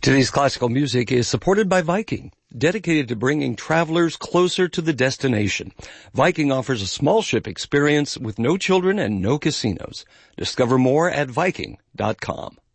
Today's classical music is supported by Viking, dedicated to bringing travelers closer to the destination. Viking offers a small ship experience with no children and no casinos. Discover more at Viking.com.